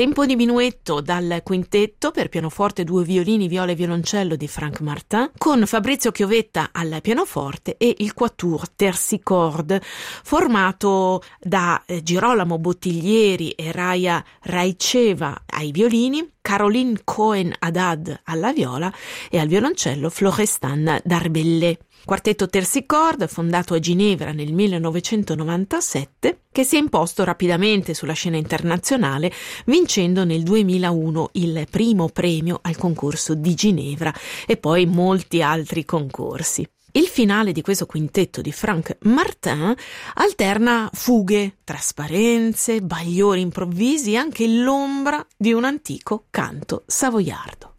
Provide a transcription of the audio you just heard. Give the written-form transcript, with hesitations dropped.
Tempo di minuetto dal quintetto per pianoforte, 2 violini, viola e violoncello di Franck Martin, con Fabrizio Chiovetta al pianoforte e il Quatuor Tersichorde, formato da Girolamo Bottiglieri e Raya Raicheva ai violini, Caroline Cohen-Haddad alla viola e al violoncello Florestan Darbellé. Quartetto Tersichorde, fondato a Ginevra nel 1997, che si è imposto rapidamente sulla scena internazionale, vincendo nel 2001 il primo premio al concorso di Ginevra e poi molti altri concorsi. Il finale di questo quintetto di Franck Martin alterna fughe, trasparenze, bagliori improvvisi e anche l'ombra di un antico canto savoiardo.